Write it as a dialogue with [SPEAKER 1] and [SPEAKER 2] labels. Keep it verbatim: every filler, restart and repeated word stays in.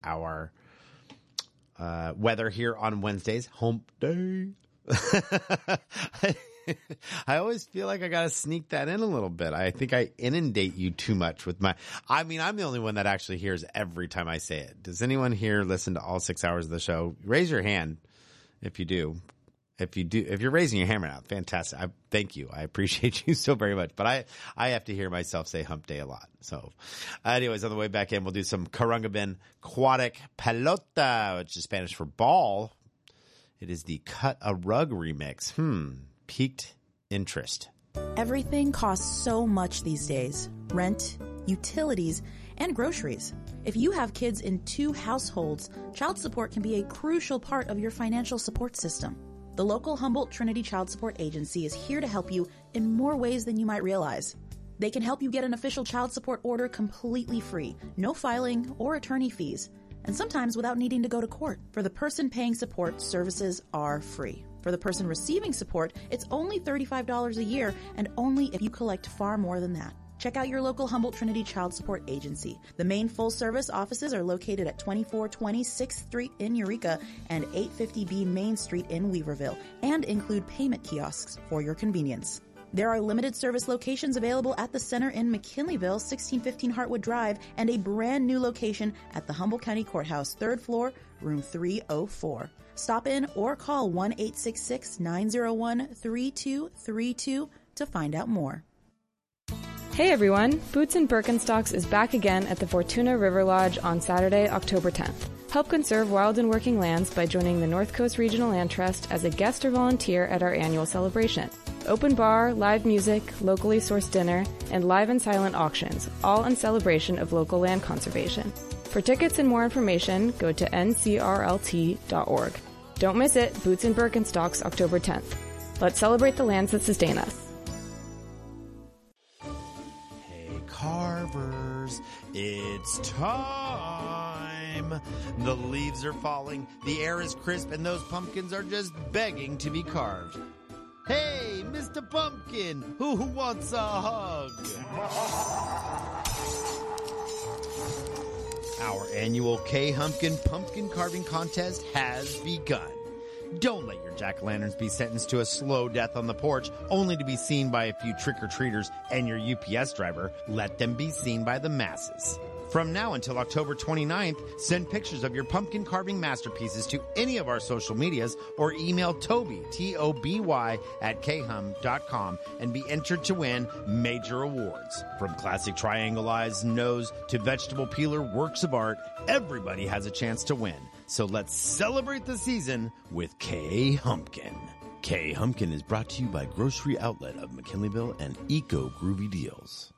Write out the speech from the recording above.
[SPEAKER 1] our uh, weather here on Wednesdays. Hump Day. I always feel like I got to sneak that in a little bit. I think I inundate you too much with my, I mean, I'm the only one that actually hears every time I say it. Does anyone here listen to all six hours of the show? Raise your hand if you do. If you do, if you're raising your hand right now, fantastic. I thank you. I appreciate you so very much. But I, I have to hear myself say hump day a lot. So anyways, on the way back in, we'll do some Karungabin Aquatic Pelota, which is Spanish for ball. It is the Cut a Rug remix. Hmm. Piqued interest.
[SPEAKER 2] Everything costs so much these days. Rent, utilities, and groceries. If you have kids in two households, child support can be a crucial part of your financial support system. The local Humboldt Trinity Child Support Agency is here to help you in more ways than you might realize. They can help you get an official child support order completely free, no filing or attorney fees, and sometimes without needing to go to court. For the person paying support, services are free. For the person receiving support, it's only thirty-five dollars a year, and only if you collect far more than that. Check out your local Humboldt Trinity Child Support Agency. The main full-service offices are located at twenty-four twenty sixth Street in Eureka and eight fifty B Main Street in Weaverville, and include payment kiosks for your convenience. There are limited service locations available at the center in McKinleyville, sixteen fifteen Hartwood Drive, and a brand new location at the Humboldt County Courthouse, third floor, room three oh four. Stop in or call one eight six six, nine oh one, three two three two to find out more.
[SPEAKER 3] Hey everyone, Boots and Birkenstocks is back again at the Fortuna River Lodge on Saturday, October tenth. Help conserve wild and working lands by joining the North Coast Regional Land Trust as a guest or volunteer at our annual celebration. Open bar, live music, locally sourced dinner, and live and silent auctions, all in celebration of local land conservation. For tickets and more information, go to N C R L T dot org. Don't miss it, Boots and Birkenstocks, October tenth. Let's celebrate the lands that sustain us.
[SPEAKER 1] Carvers, it's time. The leaves are falling, the air is crisp, and those pumpkins are just begging to be carved. Hey, Mister Pumpkin, who wants a hug? Our annual K-Humpkin Pumpkin Carving Contest has begun. Don't let your jack-o'-lanterns be sentenced to a slow death on the porch, only to be seen by a few trick-or-treaters and your U P S driver. Let them be seen by the masses. From now until October twenty-ninth, send pictures of your pumpkin carving masterpieces to any of our social medias or email Toby, T O B Y, at k hum dot com and be entered to win major awards. From classic triangleized nose to vegetable peeler works of art, everybody has a chance to win. So let's celebrate the season with K-Humpkin. K-Humpkin is brought to you by Grocery Outlet of McKinleyville and Eco Groovy Deals.